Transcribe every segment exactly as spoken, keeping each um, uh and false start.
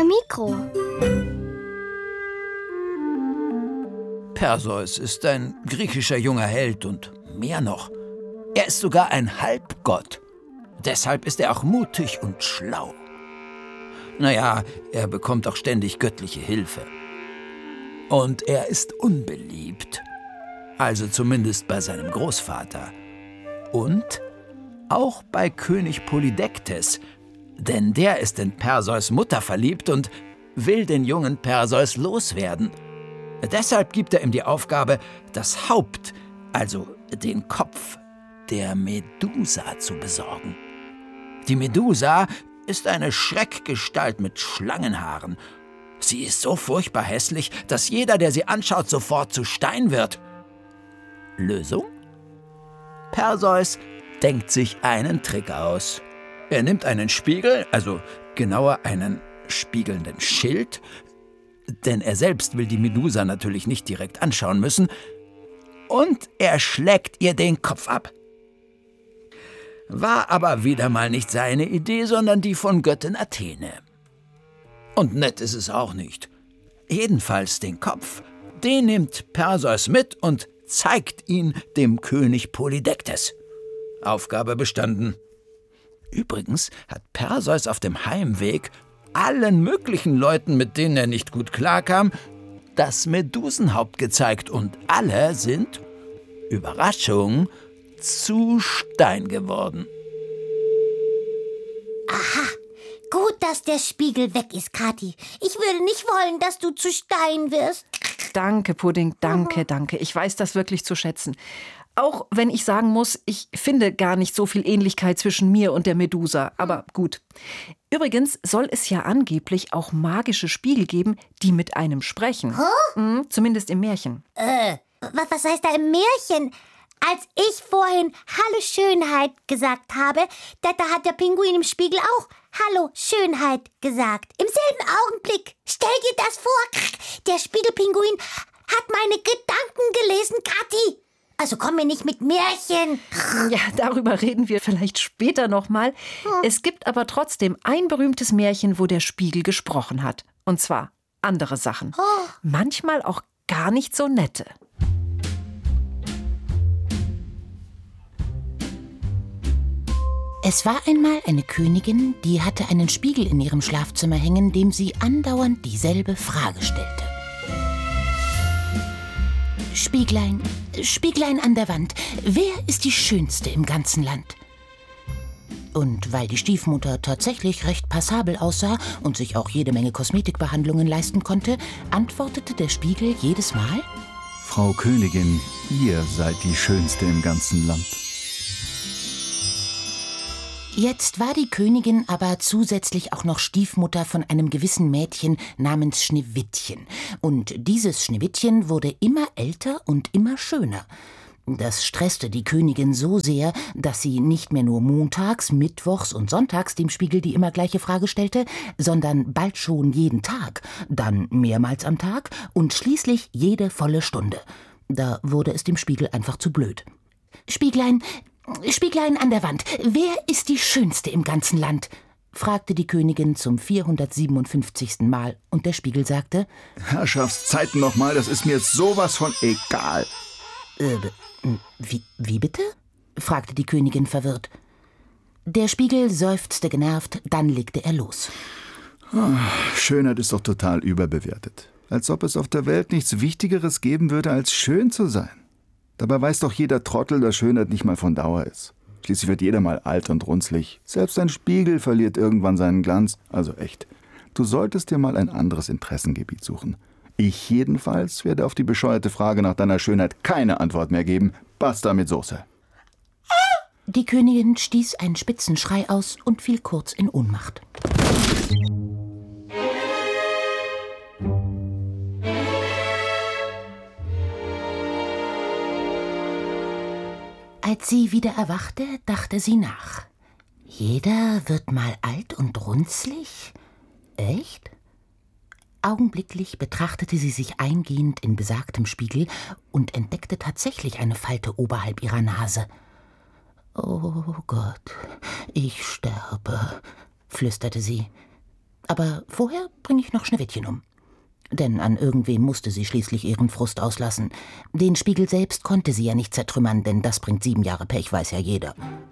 Mikro. Perseus ist ein griechischer junger Held und mehr noch. Er ist sogar ein Halbgott. Deshalb ist er auch mutig und schlau. Naja, er bekommt auch ständig göttliche Hilfe. Und er ist unbeliebt. Also zumindest bei seinem Großvater. Und auch bei König Polydektes. Denn der ist in Perseus Mutter verliebt und will den jungen Perseus loswerden. Deshalb gibt er ihm die Aufgabe, das Haupt, also den Kopf, der Medusa zu besorgen. Die Medusa ist eine Schreckgestalt mit Schlangenhaaren. Sie ist so furchtbar hässlich, dass jeder, der sie anschaut, sofort zu Stein wird. Lösung? Perseus denkt sich einen Trick aus. Er nimmt einen Spiegel, also genauer einen spiegelnden Schild, denn er selbst will die Medusa natürlich nicht direkt anschauen müssen, und er schlägt ihr den Kopf ab. War aber wieder mal nicht seine Idee, sondern die von Göttin Athene. Und nett ist es auch nicht. Jedenfalls den Kopf, den nimmt Perseus mit und zeigt ihn dem König Polydektes. Aufgabe bestanden. Übrigens hat Perseus auf dem Heimweg allen möglichen Leuten, mit denen er nicht gut klarkam, das Medusenhaupt gezeigt und alle sind, Überraschung, zu Stein geworden. Aha, gut, dass der Spiegel weg ist, Kathi. Ich würde nicht wollen, dass du zu Stein wirst. Danke, Pudding, danke, danke. Ich weiß das wirklich zu schätzen. Auch wenn ich sagen muss, ich finde gar nicht so viel Ähnlichkeit zwischen mir und der Medusa. Aber gut. Übrigens soll es ja angeblich auch magische Spiegel geben, die mit einem sprechen. Huh? Mhm, zumindest im Märchen. Äh, was, was heißt da im Märchen? Als ich vorhin Hallo Schönheit gesagt habe, da, da hat der Pinguin im Spiegel auch Hallo Schönheit gesagt. Im selben Augenblick. Stell dir das vor. Der Spiegelpinguin hat meine Gedanken gelesen, Kathi. Also komm mir nicht mit Märchen. Ja, darüber reden wir vielleicht später noch mal. Hm. Es gibt aber trotzdem ein berühmtes Märchen, wo der Spiegel gesprochen hat. Und zwar andere Sachen. Oh. Manchmal auch gar nicht so nette. Es war einmal eine Königin, die hatte einen Spiegel in ihrem Schlafzimmer hängen, dem sie andauernd dieselbe Frage stellte. Spieglein, Spieglein an der Wand, wer ist die Schönste im ganzen Land? Und weil die Stiefmutter tatsächlich recht passabel aussah und sich auch jede Menge Kosmetikbehandlungen leisten konnte, antwortete der Spiegel jedes Mal: Frau Königin, ihr seid die Schönste im ganzen Land. Jetzt war die Königin aber zusätzlich auch noch Stiefmutter von einem gewissen Mädchen namens Schneewittchen. Und dieses Schneewittchen wurde immer älter und immer schöner. Das stresste die Königin so sehr, dass sie nicht mehr nur montags, mittwochs und sonntags dem Spiegel die immer gleiche Frage stellte, sondern bald schon jeden Tag, dann mehrmals am Tag und schließlich jede volle Stunde. Da wurde es dem Spiegel einfach zu blöd. Spieglein, Spieglein an der Wand, wer ist die Schönste im ganzen Land? Fragte die Königin zum vierhundertsiebenundfünfzigsten Mal und der Spiegel sagte: Herrschaftszeiten nochmal, das ist mir sowas von egal. Äh, wie, wie bitte? Fragte die Königin verwirrt. Der Spiegel seufzte genervt, dann legte er los. Oh, Schönheit ist doch total überbewertet. Als ob es auf der Welt nichts Wichtigeres geben würde, als schön zu sein. Dabei weiß doch jeder Trottel, dass Schönheit nicht mal von Dauer ist. Schließlich wird jeder mal alt und runzlig. Selbst ein Spiegel verliert irgendwann seinen Glanz. Also echt, du solltest dir mal ein anderes Interessengebiet suchen. Ich jedenfalls werde auf die bescheuerte Frage nach deiner Schönheit keine Antwort mehr geben. Basta mit Soße. Die Königin stieß einen spitzen Schrei aus und fiel kurz in Ohnmacht. Als sie wieder erwachte, dachte sie nach. Jeder wird mal alt und runzlig? Echt? Augenblicklich betrachtete sie sich eingehend in besagtem Spiegel und entdeckte tatsächlich eine Falte oberhalb ihrer Nase. »Oh Gott, ich sterbe«, flüsterte sie. Aber vorher bringe ich noch Schneewittchen um. Denn an irgendwem musste sie schließlich ihren Frust auslassen. Den Spiegel selbst konnte sie ja nicht zertrümmern, denn das bringt sieben Jahre Pech, weiß ja jeder.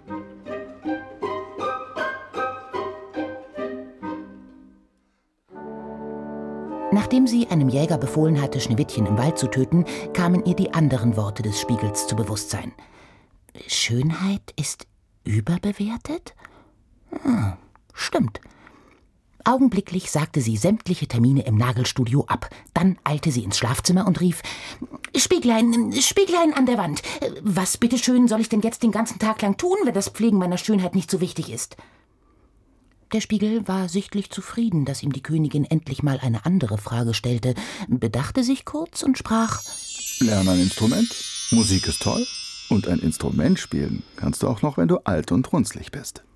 Nachdem sie einem Jäger befohlen hatte, Schneewittchen im Wald zu töten, kamen ihr die anderen Worte des Spiegels zu Bewusstsein. Schönheit ist überbewertet? Hm, stimmt. Augenblicklich sagte sie sämtliche Termine im Nagelstudio ab. Dann eilte sie ins Schlafzimmer und rief: Spieglein, Spieglein an der Wand, was bitteschön soll ich denn jetzt den ganzen Tag lang tun, wenn das Pflegen meiner Schönheit nicht so wichtig ist? Der Spiegel war sichtlich zufrieden, dass ihm die Königin endlich mal eine andere Frage stellte, bedachte sich kurz und sprach: Lerne ein Instrument. Musik ist toll. Und ein Instrument spielen kannst du auch noch, wenn du alt und runzlig bist.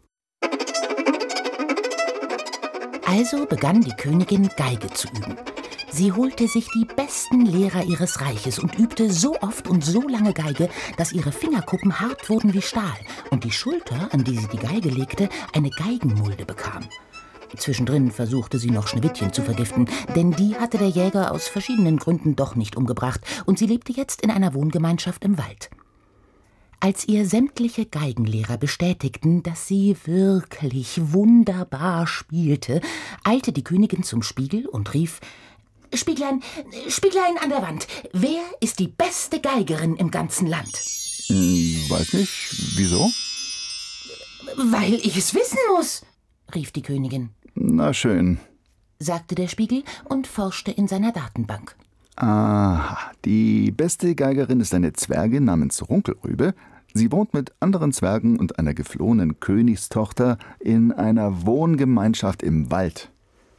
Also begann die Königin, Geige zu üben. Sie holte sich die besten Lehrer ihres Reiches und übte so oft und so lange Geige, dass ihre Fingerkuppen hart wurden wie Stahl und die Schulter, an die sie die Geige legte, eine Geigenmulde bekam. Zwischendrin versuchte sie noch Schneewittchen zu vergiften, denn die hatte der Jäger aus verschiedenen Gründen doch nicht umgebracht und sie lebte jetzt in einer Wohngemeinschaft im Wald. Als ihr sämtliche Geigenlehrer bestätigten, dass sie wirklich wunderbar spielte, eilte die Königin zum Spiegel und rief: Spieglein, Spieglein an der Wand, wer ist die beste Geigerin im ganzen Land? Hm, weiß nicht. Wieso? Weil ich es wissen muss, rief die Königin. Na schön, sagte der Spiegel und forschte in seiner Datenbank. Aha, die beste Geigerin ist eine Zwergin namens Runkelrübe. Sie wohnt mit anderen Zwergen und einer geflohenen Königstochter in einer Wohngemeinschaft im Wald.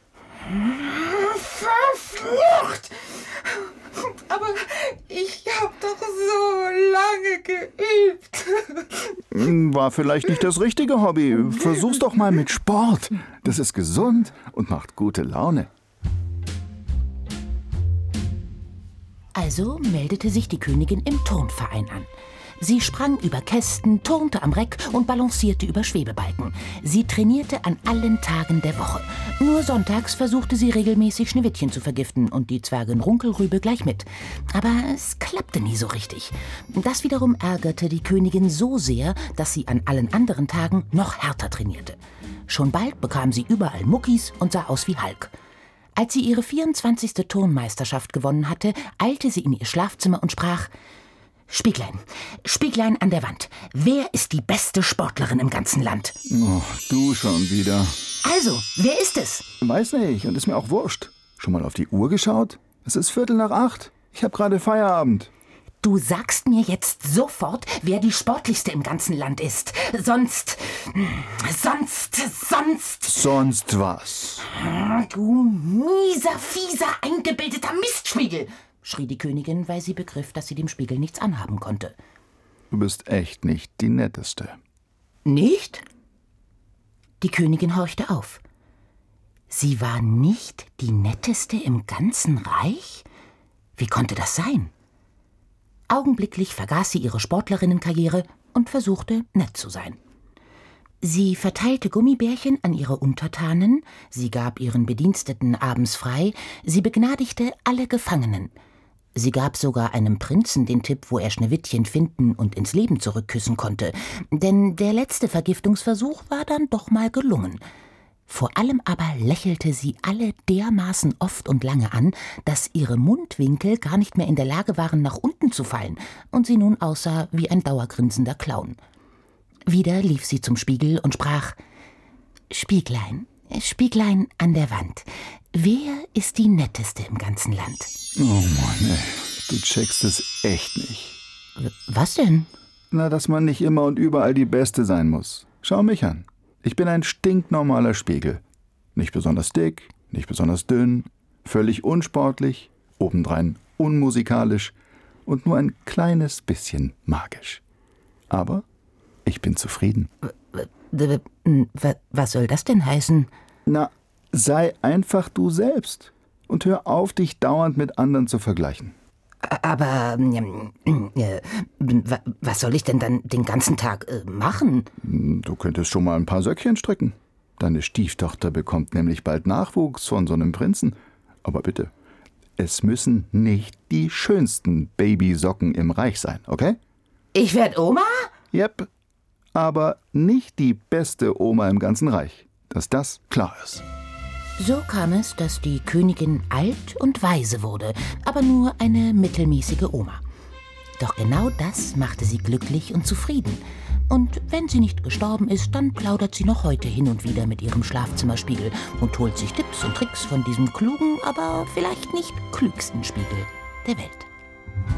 Verflucht! Aber ich hab doch so lange geübt. War vielleicht nicht das richtige Hobby. Versuch's doch mal mit Sport. Das ist gesund und macht gute Laune. Also meldete sich die Königin im Turnverein an. Sie sprang über Kästen, turnte am Reck und balancierte über Schwebebalken. Sie trainierte an allen Tagen der Woche. Nur sonntags versuchte sie regelmäßig Schneewittchen zu vergiften und die Zwergin Runkelrübe gleich mit. Aber es klappte nie so richtig. Das wiederum ärgerte die Königin so sehr, dass sie an allen anderen Tagen noch härter trainierte. Schon bald bekam sie überall Muckis und sah aus wie Hulk. Als sie ihre vierundzwanzigste Turnmeisterschaft gewonnen hatte, eilte sie in ihr Schlafzimmer und sprach: Spieglein, Spieglein an der Wand, wer ist die beste Sportlerin im ganzen Land? Oh, du schon wieder. Also, wer ist es? Weiß nicht und ist mir auch wurscht. Schon mal auf die Uhr geschaut? Es ist Viertel nach acht. Ich habe gerade Feierabend. Du sagst mir jetzt sofort, wer die sportlichste im ganzen Land ist. Sonst, sonst, sonst... Sonst was? Du mieser, fieser, eingebildeter Mistspiegel, schrie die Königin, weil sie begriff, dass sie dem Spiegel nichts anhaben konnte. Du bist echt nicht die Netteste. Nicht? Die Königin horchte auf. Sie war nicht die Netteste im ganzen Reich? Wie konnte das sein? Augenblicklich vergaß sie ihre Sportlerinnenkarriere und versuchte, nett zu sein. Sie verteilte Gummibärchen an ihre Untertanen, sie gab ihren Bediensteten abends frei, sie begnadigte alle Gefangenen. Sie gab sogar einem Prinzen den Tipp, wo er Schneewittchen finden und ins Leben zurückküssen konnte, denn der letzte Vergiftungsversuch war dann doch mal gelungen. Vor allem aber lächelte sie alle dermaßen oft und lange an, dass ihre Mundwinkel gar nicht mehr in der Lage waren, nach unten zu fallen und sie nun aussah wie ein dauergrinsender Clown. Wieder lief sie zum Spiegel und sprach: Spieglein, Spieglein an der Wand, wer ist die Netteste im ganzen Land? Oh Mann, ey, du checkst es echt nicht. Was denn? Na, dass man nicht immer und überall die Beste sein muss. Schau mich an. Ich bin ein stinknormaler Spiegel. Nicht besonders dick, nicht besonders dünn, völlig unsportlich, obendrein unmusikalisch und nur ein kleines bisschen magisch. Aber ich bin zufrieden. Was soll das denn heißen? Na, sei einfach du selbst und hör auf, dich dauernd mit anderen zu vergleichen. Aber äh, was soll ich denn dann den ganzen Tag äh, machen? Du könntest schon mal ein paar Söckchen stricken. Deine Stieftochter bekommt nämlich bald Nachwuchs von so einem Prinzen. Aber bitte, es müssen nicht die schönsten Babysocken im Reich sein, okay? Ich werd Oma? Yep, aber nicht die beste Oma im ganzen Reich, dass das klar ist. So kam es, dass die Königin alt und weise wurde, aber nur eine mittelmäßige Oma. Doch genau das machte sie glücklich und zufrieden. Und wenn sie nicht gestorben ist, dann plaudert sie noch heute hin und wieder mit ihrem Schlafzimmerspiegel und holt sich Tipps und Tricks von diesem klugen, aber vielleicht nicht klügsten Spiegel der Welt.